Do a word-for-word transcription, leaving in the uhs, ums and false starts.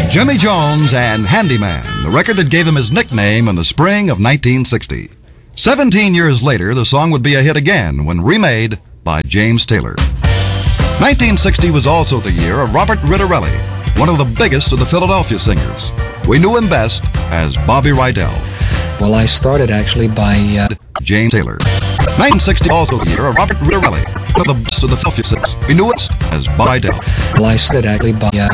Jimmy Jones and Handyman, the record that gave him his nickname in the spring of nineteen sixty. Seventeen years later, the song would be a hit again when remade by James Taylor. nineteen sixty was also the year of Robert Ritterelli, one of the biggest of the Philadelphia singers. We knew him best as Bobby Rydell. Well, I started actually by uh... James Taylor. nineteen sixty also the year of Robert Ritterelli, one of the best of the Philadelphia singers. We knew him as Bobby Rydell. Well, I started actually by uh...